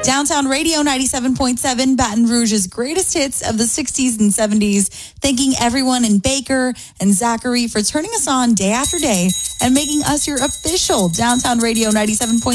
Downtown Radio 97.7, Baton Rouge's greatest hits of the 60s and 70s. Thanking everyone in Baker and Zachary for turning us on day after day and making us your official Downtown Radio 97.7